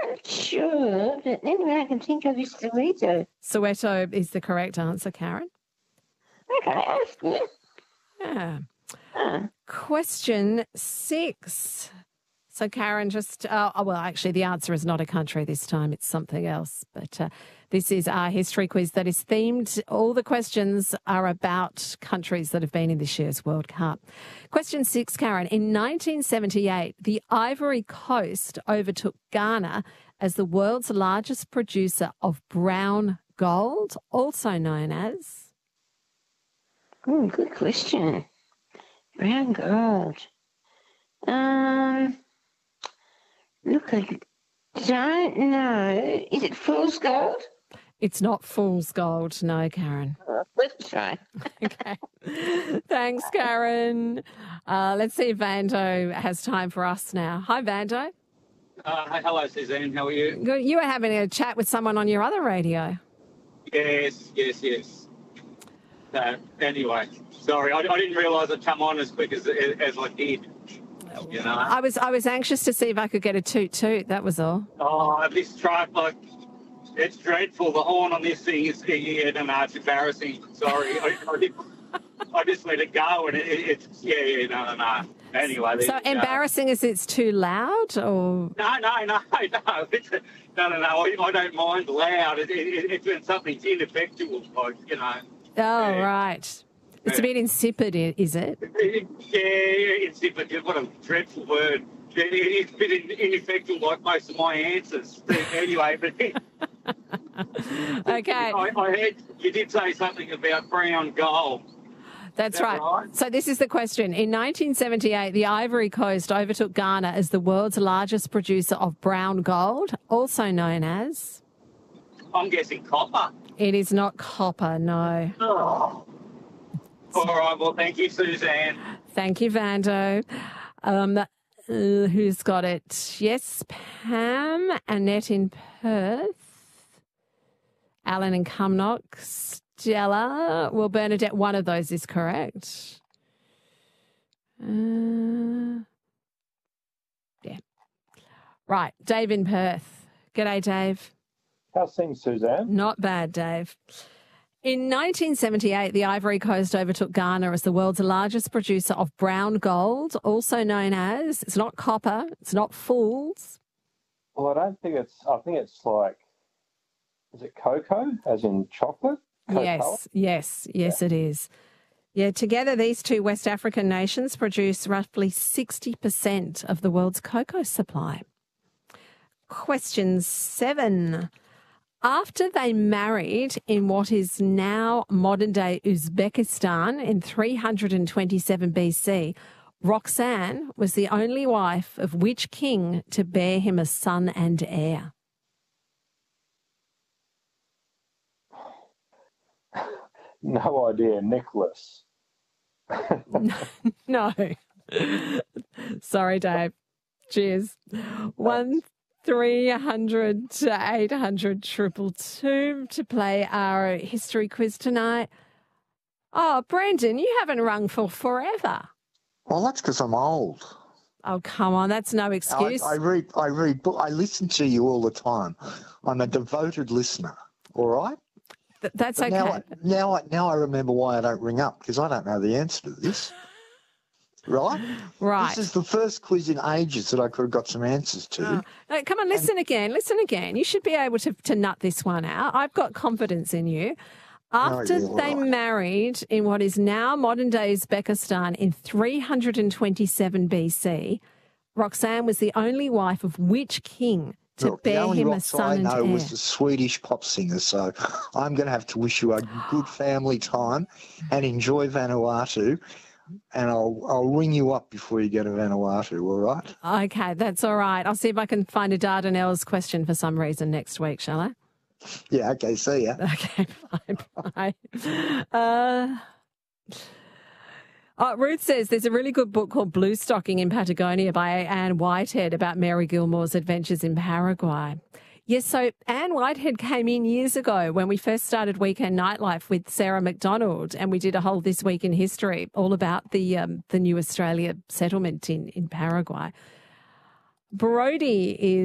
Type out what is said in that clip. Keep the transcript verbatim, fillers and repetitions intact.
I'm sure, but the only one I can think of is Soweto. Soweto is the correct answer, Karen. Okay, that's good. Yeah. Huh. Question six. So, Karen, just, uh, oh, well, actually, the answer is not a country this time. It's something else. But uh, this is our history quiz that is themed. All the questions are about countries that have been in this year's World Cup. Question six, Karen. In nineteen seventy-eight, the Ivory Coast overtook Ghana as the world's largest producer of brown gold, also known as... Oh, good question. Brown gold. Um... Look, I don't know. Is it fool's gold? It's not fool's gold, no, Karen. Uh, let's try. Okay. Thanks, Karen. Uh, let's see if Vando has time for us now. Hi, Vando. Uh, hello, Suzanne. How are you? Good. You were having a chat with someone on your other radio. Yes, yes, yes. Uh, anyway, sorry, I, I didn't realise I'd come on as quick as as I did. You know? I was I was anxious to see if I could get a toot toot. That was all. Oh, this truck, like, it's dreadful. The horn on this thing is, yeah, no, no, it's embarrassing. Sorry, I, I, did, I just let it go, and it, it, it's, yeah, yeah, no, no, no. Anyway. So embarrassing as it's too loud, or? No, no, no, no. It's, no, no, no. I, I don't mind loud. It, it, it's when something's ineffectual, like, you know. Oh, yeah. Right. It's a bit insipid, is it? Yeah, insipid. What a dreadful word. It's a bit ineffectual, like most of my answers. Anyway, but okay. I, I heard you did say something about brown gold. That's that right. right. So this is the question. In nineteen seventy-eight, the Ivory Coast overtook Ghana as the world's largest producer of brown gold, also known as? I'm guessing copper. It is not copper, no. Oh. All right, well, thank you, Suzanne. Thank you, Vando. Um, uh, who's got it? Yes, Pam, Annette in Perth, Alan in Cumnock, Stella. Well, Bernadette, one of those is correct. Uh, yeah. Right, Dave in Perth. G'day, Dave. How's things, Suzanne? Not bad, Dave. In nineteen seventy-eight, the Ivory Coast overtook Ghana as the world's largest producer of brown gold, also known as, it's not copper, it's not fools. Well, I don't think it's, I think it's like, is it cocoa, as in chocolate? Cocoa? Yes, yes, yes, yeah. It is. Yeah, together these two West African nations produce roughly sixty percent of the world's cocoa supply. Question seven. After they married in what is now modern-day Uzbekistan in three hundred twenty-seven B C, Roxanne was the only wife of which king to bear him a son and heir? No idea. Nicholas. No. Sorry, Dave. Cheers. One three hundred to eight hundred triple two to play our history quiz tonight. Oh, Brendan, you haven't rung for forever. Well, that's because I'm old. Oh, come on, that's no excuse. I, I read, I read, book. I listen to you all the time. I'm a devoted listener. All right. Th- that's But okay. Now, I- now, I, now I remember why I don't ring up, because I don't know the answer to this. Right? Right. This is the first quiz in ages that I could have got some answers to. Oh. No, come on, listen again. Listen again. You should be able to, to nut this one out. I've got confidence in you. After Oh, yeah, they right. married in what is now modern-day Uzbekistan in three hundred twenty-seven B C, Roxanne was the only wife of which king to Look, the bear only him a Rox son I and know heir? was the Swedish pop singer, so I'm going to have to wish you a good family time and enjoy Vanuatu, and I'll I'll ring you up before you get to Vanuatu, all right? Okay, that's all right. I'll see if I can find a Dardanelles question for some reason next week, shall I? Yeah, okay, see ya. Okay, fine, bye. Uh, oh, Ruth says there's a really good book called Blue Stocking in Patagonia by Anne Whitehead about Mary Gilmore's adventures in Paraguay. Yes, so Anne Whitehead came in years ago when we first started Weekend Nightlife with Sarah McDonald, and we did a whole This Week in History all about the um, the New Australia settlement in, in Paraguay. Brody is